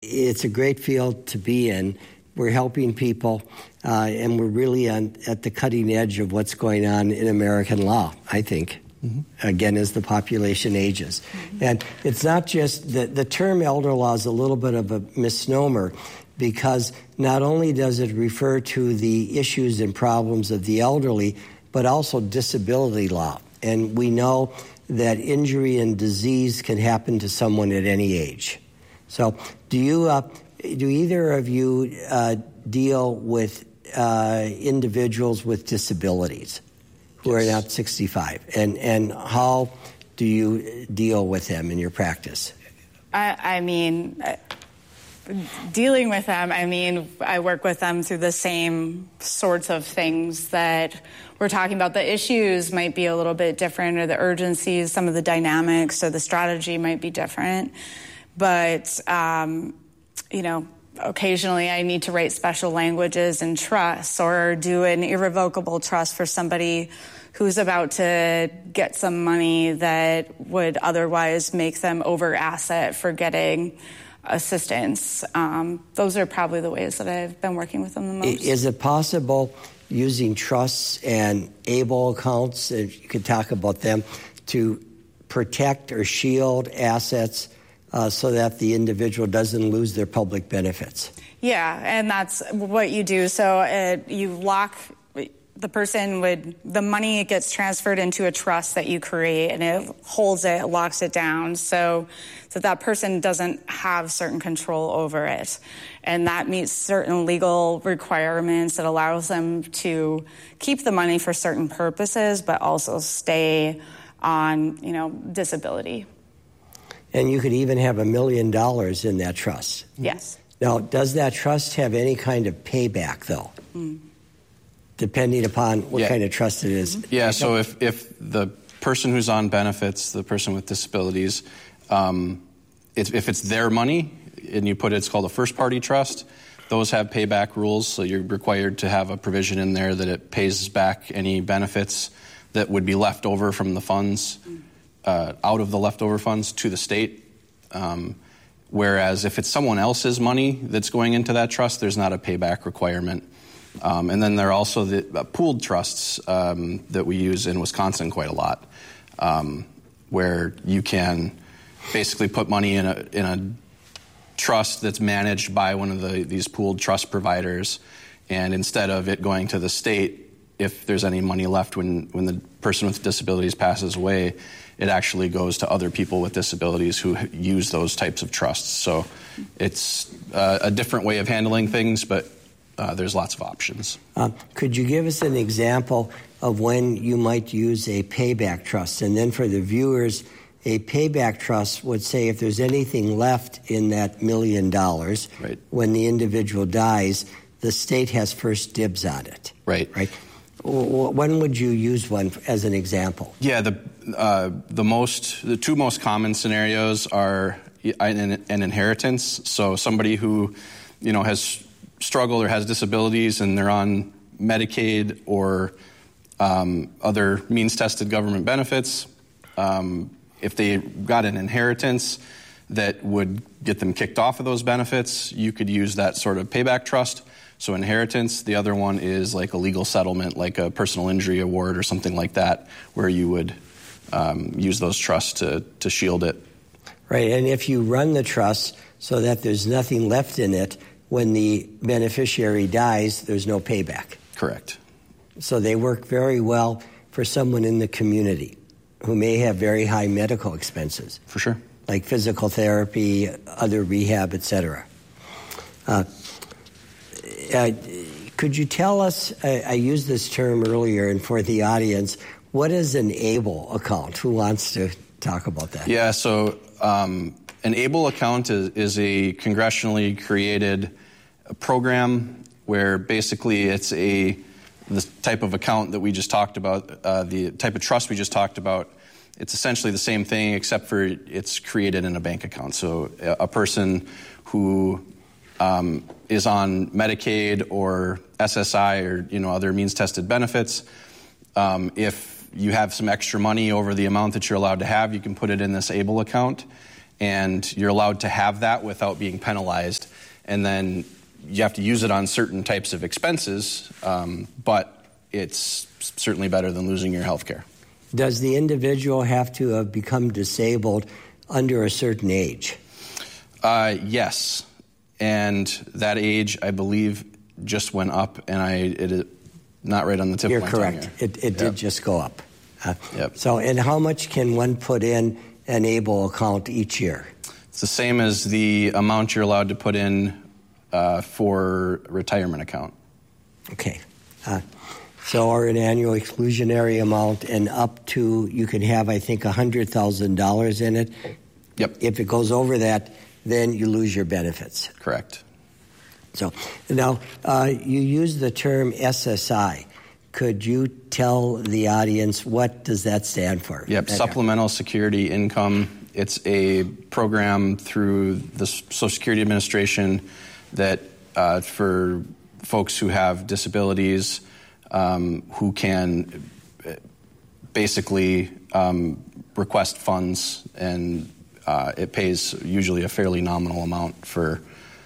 It's a great field to be in. We're helping people, and we're really at the cutting edge of what's going on in American law, I think, again, as the population ages. And it's not just the term elder law is a little bit of a misnomer, because not only does it refer to the issues and problems of the elderly, but also disability law. And we know that injury and disease can happen to someone at any age. So do either of you deal with individuals with disabilities who are not 65? And how do you deal with them in your practice? Dealing with them, I work with them through the same sorts of things that we're talking about. The issues might be a little bit different, or the urgencies, some of the dynamics, or the strategy might be different. But, occasionally I need to write special languages and trusts, or do an irrevocable trust for somebody who's about to get some money that would otherwise make them over asset for getting assistance. Those are probably the ways that I've been working with them the most. Is it possible, using trusts and ABLE accounts, if you could talk about them, to protect or shield assets so that the individual doesn't lose their public benefits? Yeah, and that's what you do. So you lock the money gets transferred into a trust that you create, and it holds it, locks it down, so that person doesn't have certain control over it. And that meets certain legal requirements that allows them to keep the money for certain purposes, but also stay on, disability. And you could even have $1 million in that trust. Yes. Now, does that trust have any kind of payback, though? Depending upon what kind of trust it is. Yeah, so if the person who's on benefits, the person with disabilities, if it's their money and you put it's called a first-party trust, those have payback rules, so you're required to have a provision in there that it pays back any benefits that would be left over from the funds, out of the leftover funds to the state. Whereas if it's someone else's money that's going into that trust, there's not a payback requirement. And then there are also the pooled trusts that we use in Wisconsin quite a lot, where you can basically put money in a trust that's managed by one of these pooled trust providers, and instead of it going to the state, if there's any money left when the person with disabilities passes away, it actually goes to other people with disabilities who use those types of trusts. So it's a different way of handling things, but there's lots of options. Could you give us an example of when you might use a payback trust? And then for the viewers, a payback trust would say if there's anything left in that $1 million, right, when the individual dies, the state has first dibs on it. Right. When would you use one as an example? Yeah, the two most common scenarios are an inheritance. So somebody who, has struggled or has disabilities and they're on Medicaid or other means-tested government benefits, if they got an inheritance that would get them kicked off of those benefits, you could use that sort of payback trust. So inheritance. The other one is like a legal settlement, like a personal injury award or something like that, where you would use those trusts to shield it. Right, and if you run the trust so that there's nothing left in it, when the beneficiary dies, there's no payback. Correct. So they work very well for someone in the community who may have very high medical expenses. For sure. Like physical therapy, other rehab, etc. Could you tell us, I used this term earlier, and for the audience, what is an ABLE account? Who wants to talk about that? Yeah, so an ABLE account is a congressionally created program where basically it's the type of account that we just talked about, the type of trust we just talked about. It's essentially the same thing, except for it's created in a bank account. So a person who is on Medicaid or SSI or other means-tested benefits, if you have some extra money over the amount that you're allowed to have, you can put it in this ABLE account, and you're allowed to have that without being penalized. And then you have to use it on certain types of expenses, but it's certainly better than losing your health care. Does the individual have to have become disabled under a certain age? Yes. And that age, I believe, just went up, and it is not right on the tip You're of my tongue correct. here. It did just go up. Yep. So, and how much can one put in an ABLE account each year? It's the same as the amount you're allowed to put in for a retirement account. Okay. Or an annual exclusionary amount, and up to, you can have, I think, $100,000 in it. Yep. If it goes over that, then you lose your benefits. Correct. So now you use the term SSI. Could you tell the audience what does that stand for? Yep, Supplemental Security Income. It's a program through the Social Security Administration that for folks who have disabilities who can basically request funds, and it pays usually a fairly nominal amount for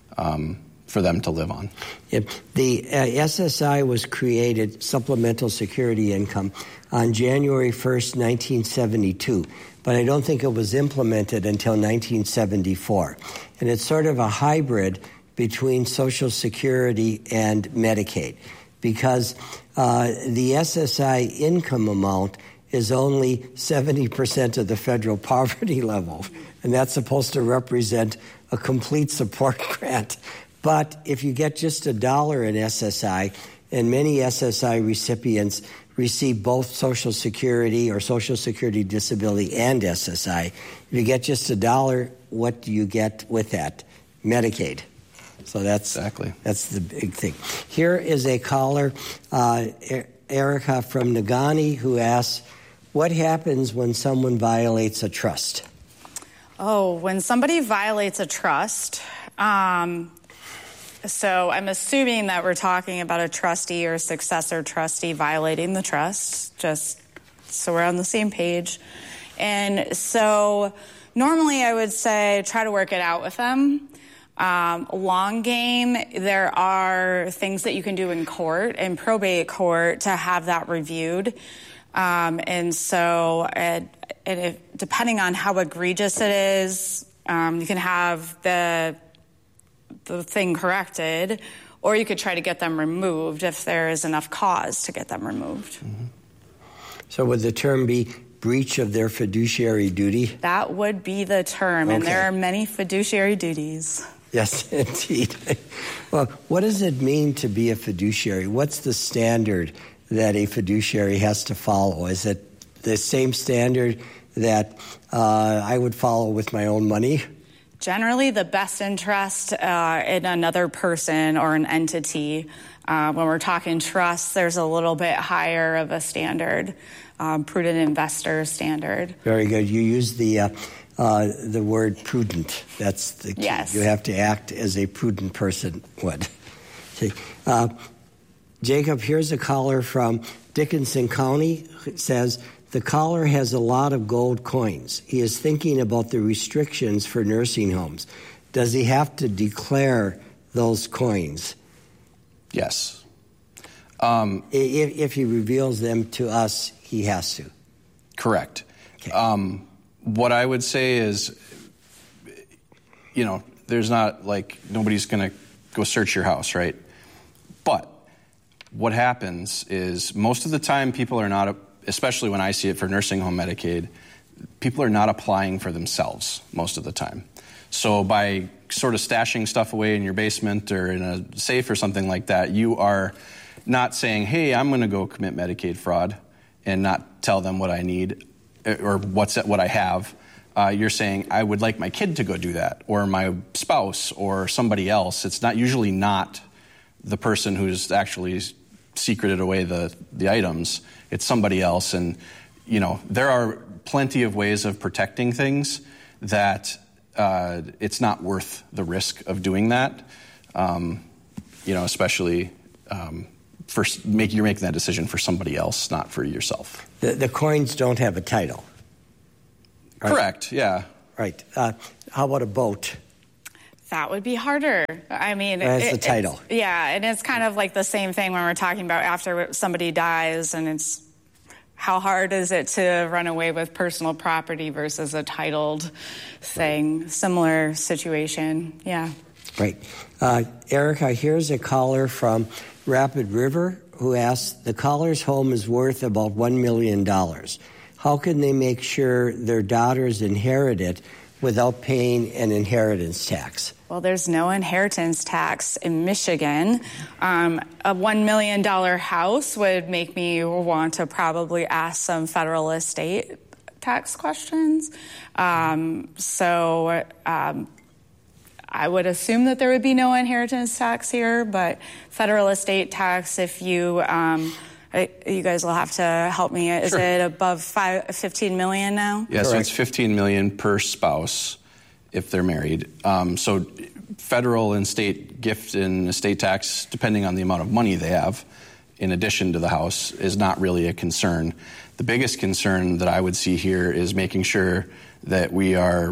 them to live on. Yep. The SSI was created, Supplemental Security Income, on January 1st, 1972, but I don't think it was implemented until 1974. And it's sort of a hybrid between Social Security and Medicaid, because the SSI income amount is only 70% of the federal poverty level, and that's supposed to represent a complete support grant. But if you get just $1 in SSI, and many SSI recipients receive both Social Security or Social Security Disability and SSI, if you get just $1, what do you get with that? Medicaid. So that's the big thing. Here is a caller, Erica from Negaunee, who asks, what happens when someone violates a trust? Oh, when somebody violates a trust, so I'm assuming that we're talking about a trustee or successor trustee violating the trust, just so we're on the same page. And so normally I would say try to work it out with them. Long game, there are things that you can do in court, in probate court, to have that reviewed. And so depending on how egregious it is, you can have the thing corrected, or you could try to get them removed if there is enough cause to get them removed. Mm-hmm. So would the term be breach of their fiduciary duty? That would be the term, and there are many fiduciary duties. Yes, indeed. Well, what does it mean to be a fiduciary? What's the standard that a fiduciary has to follow? Is it the same standard that I would follow with my own money? Generally, the best interest in another person or an entity. When we're talking trust, there's a little bit higher of a standard, prudent investor standard. Very good. You use the word prudent. That's the key. Yes. You have to act as a prudent person would. Okay. Jacob, here's a caller from Dickinson County. It says, the caller has a lot of gold coins. He is thinking about the restrictions for nursing homes. Does he have to declare those coins? Yes. If he reveals them to us, he has to. Correct. Okay. What I would say is, there's not like nobody's going to go search your house, right? But what happens is most of the time people are not, especially when I see it for nursing home Medicaid, people are not applying for themselves most of the time. So by sort of stashing stuff away in your basement or in a safe or something like that, you are not saying, hey, I'm going to go commit Medicaid fraud and not tell them what I need or what I have. You're saying, I would like my kid to go do that, or my spouse or somebody else. It's usually not the person who's actually secreted away the items. It's somebody else. And, there are plenty of ways of protecting things that it's not worth the risk of doing that, especially you're making that decision for somebody else, not for yourself. The coins don't have a title. Right? Correct, yeah. Right. How about a boat? That would be harder. I mean, that's the title. And it's kind of like the same thing when we're talking about after somebody dies, and it's how hard is it to run away with personal property versus a titled thing? Similar situation, yeah. Right. Erica, here's a caller from Rapid River who asks, the caller's home is worth about $1 million. How can they make sure their daughters inherit it without paying an inheritance tax? Well, there's no inheritance tax in Michigan. A $1 million house would make me want to probably ask some federal estate tax questions. I would assume that there would be no inheritance tax here, but federal estate tax, if you guys will have to help me. Is it above $15 million now? Yeah, so it's $15 million per spouse if they're married. So federal and state gift and estate tax, depending on the amount of money they have, in addition to the house, is not really a concern. The biggest concern that I would see here is making sure that we are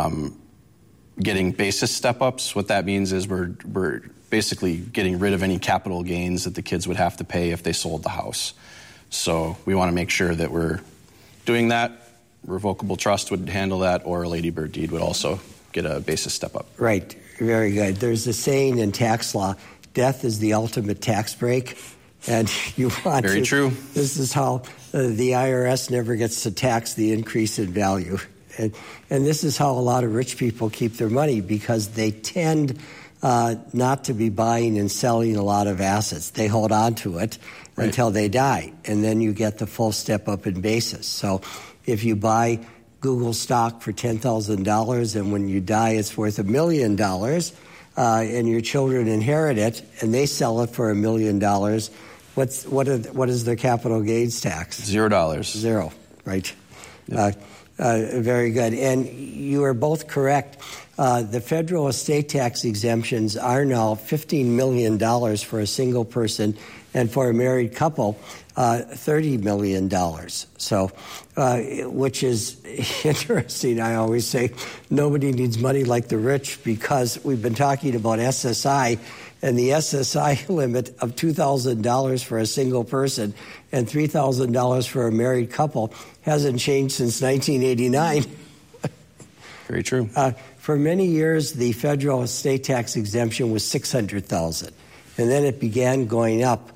getting basis step-ups. What that means is we're basically getting rid of any capital gains that the kids would have to pay if they sold the house. So we want to make sure that we're doing that. Revocable trust would handle that, or a Lady Bird deed would also get a basis step-up. Right. Very good. There's a saying in tax law, death is the ultimate tax break. And you want Very true. This is how the IRS never gets to tax the increase in value. And this is how a lot of rich people keep their money, because they tend not to be buying and selling a lot of assets. They hold on to it until they die, and then you get the full step up in basis. So if you buy Google stock for $10,000 and when you die it's worth $1 million, and your children inherit it and they sell it for $1 million, what is their capital gains tax? $0. Zero, right. Yep. Very good. And you are both correct. The federal estate tax exemptions are now $15 million for a single person, and for a married couple, $30 million. So, which is interesting. I always say nobody needs money like the rich, because we've been talking about SSI, and the SSI limit of $2,000 for a single person and $3,000 for a married couple hasn't changed since 1989. Very true. For many years, the federal estate tax exemption was $600,000, and then it began going up,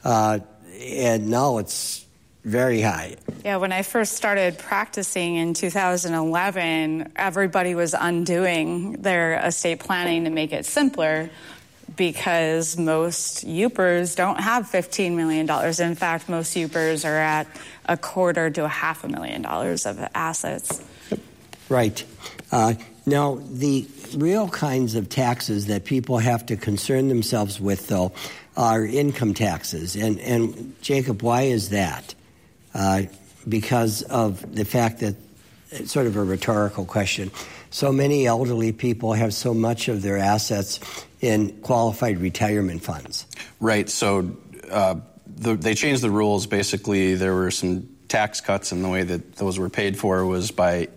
and now it's very high. Yeah, when I first started practicing in 2011, everybody was undoing their estate planning to make it simpler, because most UPERs don't have $15 million. In fact, most UPERs are at $250,000 to $500,000 of assets. Right. Now, the real kinds of taxes that people have to concern themselves with, though, are income taxes. And Jacob, why is that? Because of the fact that, it's sort of a rhetorical question, so many elderly people have so much of their assets in qualified retirement funds. Right. So they changed the rules. Basically, there were some tax cuts, and the way that those were paid for was by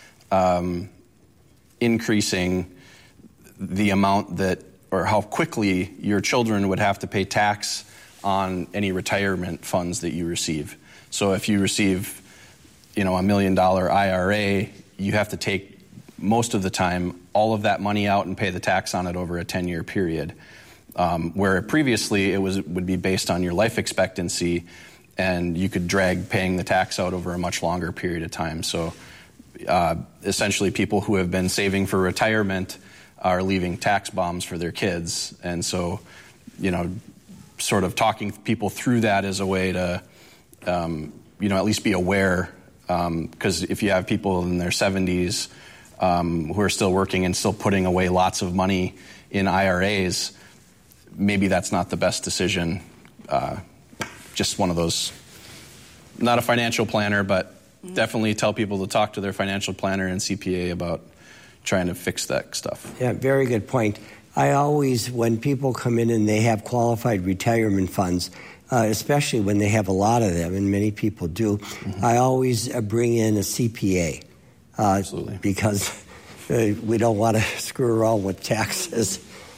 increasing the amount that, or how quickly your children would have to pay tax on any retirement funds that you receive. So if you receive, $1 million IRA, you have to take most of the time all of that money out and pay the tax on it over a 10-year period. Where previously it would be based on your life expectancy, and you could drag paying the tax out over a much longer period of time. So essentially people who have been saving for retirement are leaving tax bombs for their kids. And so, sort of talking people through that is a way to, at least be aware. Because if you have people in their 70s who are still working and still putting away lots of money in IRAs, maybe that's not the best decision. Just one of those, not a financial planner, but definitely tell people to talk to their financial planner and CPA about trying to fix that stuff. Yeah, very good point. I always, when people come in and they have qualified retirement funds, especially when they have a lot of them, and many people do, I always bring in a CPA. Absolutely. Because we don't want to screw around with taxes.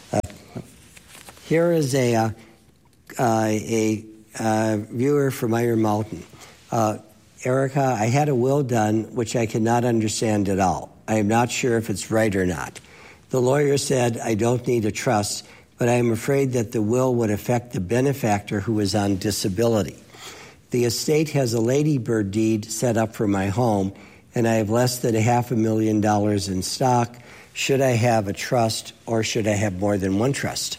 Here is a viewer from Iron Mountain. Erica, I had a will done which I cannot understand at all. I am not sure if it's right or not. The lawyer said I don't need a trust, but I am afraid that the will would affect the benefactor who is on disability. The estate has a ladybird deed set up for my home, and I have less than $500,000 in stock. Should I have a trust, or should I have more than one trust?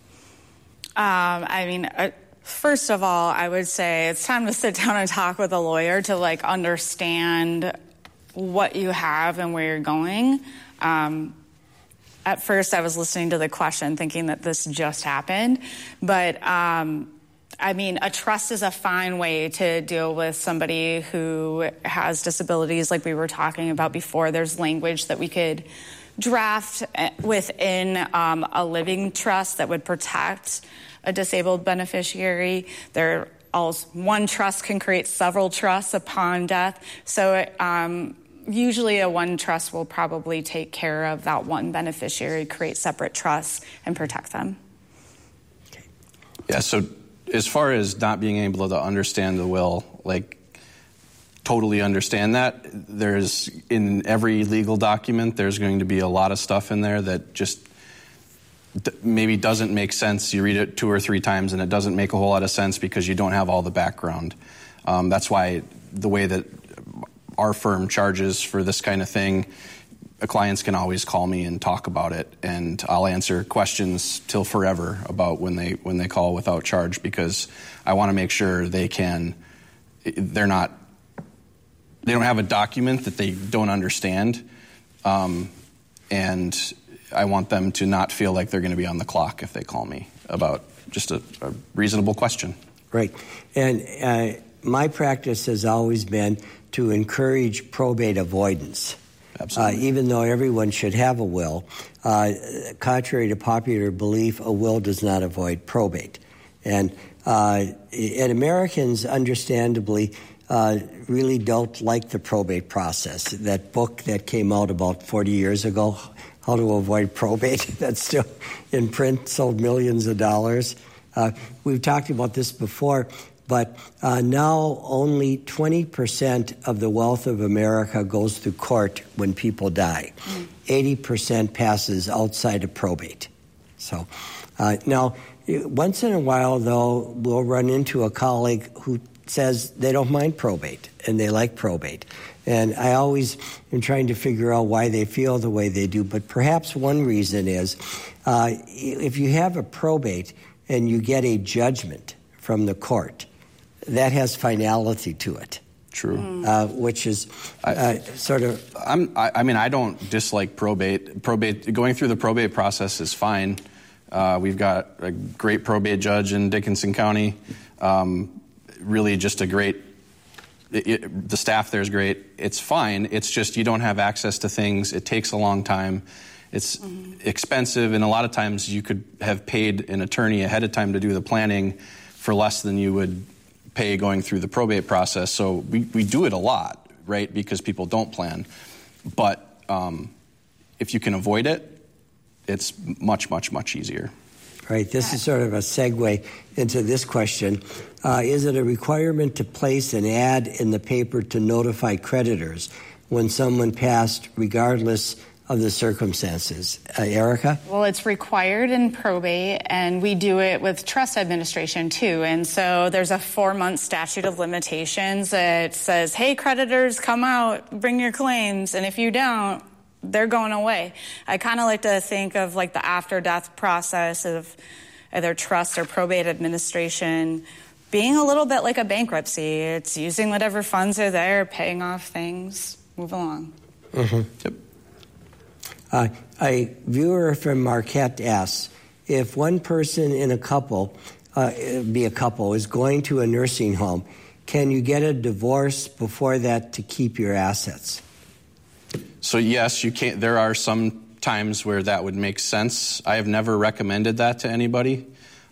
First of all, I would say it's time to sit down and talk with a lawyer to understand what you have and where you're going. At first, I was listening to the question thinking that this just happened, but a trust is a fine way to deal with somebody who has disabilities like we were talking about before. There's language that we could draft within a living trust that would protect a disabled beneficiary. One trust can create several trusts upon death. So usually a one trust will probably take care of that one beneficiary, create separate trusts, and protect them. Yeah, so as far as not being able to understand the will, totally understand that. There's, in every legal document, there's going to be a lot of stuff in there that just maybe doesn't make sense. You read it 2 or 3 times and it doesn't make a whole lot of sense because you don't have all the background. That's why the way that our firm charges for this kind of thing, clients can always call me and talk about it, and I'll answer questions till forever about when they call without charge, because I want to make sure they don't have a document that they don't understand, and I want them to not feel like they're going to be on the clock if they call me about just a reasonable question. Right. And my practice has always been to encourage probate avoidance. Absolutely. Even though everyone should have a will, contrary to popular belief, a will does not avoid probate. And Americans, understandably, really don't like the probate process. That book that came out about 40 years ago, How to Avoid Probate, that's still in print, sold millions of dollars. We've talked about this before, but now only 20% of the wealth of America goes through court when people die. 80% passes outside of probate. So now, once in a while, though, we'll run into a colleague who says they don't mind probate and they like probate. And I always am trying to figure out why they feel the way they do. But perhaps one reason is if you have a probate and you get a judgment from the court, that has finality to it. True. Which is sort of... I don't dislike probate. Going through the probate process is fine. We've got a great probate judge in Dickinson County. Really just a great... the staff there is great. It's fine. It's just you don't have access to things. It takes a long time. It's expensive, and a lot of times you could have paid an attorney ahead of time to do the planning for less than you would pay going through the probate process. So we do it a lot, right, because people don't plan. But if you can avoid it, it's much, much, much easier. Right. This is sort of a segue into this question. Is it a requirement to place an ad in the paper to notify creditors when someone passed, regardless of the circumstances? Erica? Well, it's required in probate, and we do it with trust administration, too. And so there's a 4-month statute of limitations that says, hey, creditors, come out, bring your claims. And if you don't, they're going away. I kind of like to think of the after-death process of either trust or probate administration being a little bit like a bankruptcy. It's using whatever funds are there, paying off things, move along. Mm-hmm. Yep. A viewer from Marquette asks, if one person in a couple, is going to a nursing home, can you get a divorce before that to keep your assets? So yes, you can. There are some times where that would make sense. I have never recommended that to anybody.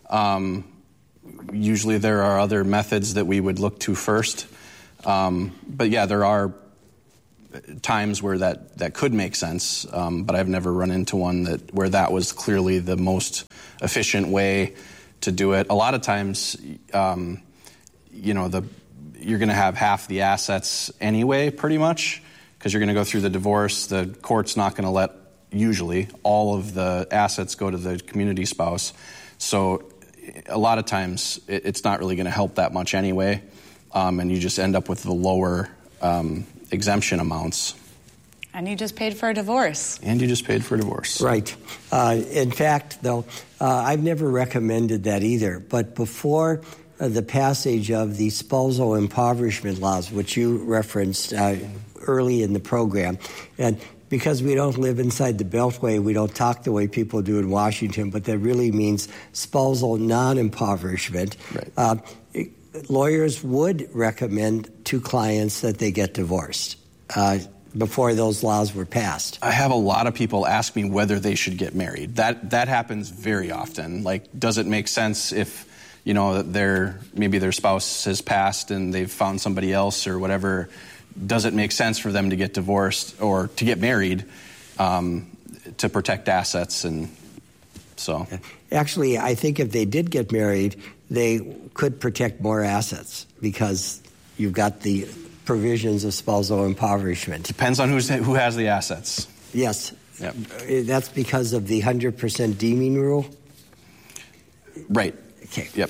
Usually there are other methods that we would look to first. But yeah, there are times where that could make sense, but I've never run into one where that was clearly the most efficient way to do it. A lot of times, you're going to have half the assets anyway, pretty much, because you're going to go through the divorce. The court's not going to let, usually, all of the assets go to the community spouse. So a lot of times, it's not really going to help that much anyway, and you just end up with the lower exemption amounts. And you just paid for a divorce. Right. In fact, though, I've never recommended that either. But before the passage of the spousal impoverishment laws, which you referenced early in the program, and because we don't live inside the Beltway, we don't talk the way people do in Washington, but that really means spousal non-impoverishment. Right. Lawyers would recommend to clients that they get divorced before those laws were passed. I have a lot of people ask me whether they should get married. That happens very often. Like, does it make sense if, maybe their spouse has passed and they've found somebody else or whatever? Does it make sense for them to get divorced or to get married to protect assets? And so, actually, I think if they did get married, they could protect more assets because you've got the provisions of spousal impoverishment. Depends on who has the assets. Yes. Yep. That's because of the 100% deeming rule? Right. Okay. Yep.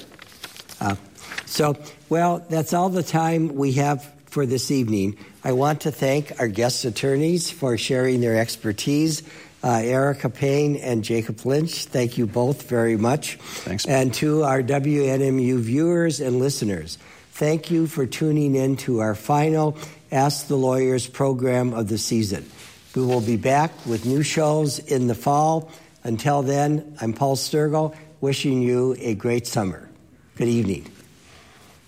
That's all the time we have for this evening. I want to thank our guest attorneys for sharing their expertise. Erica Payne and Jacob Lynch, thank you both very much. Thanks. And to our WNMU viewers and listeners, thank you for tuning in to our final Ask the Lawyers program of the season. We will be back with new shows in the fall. Until then, I'm Paul Sturgill, wishing you a great summer. Good evening.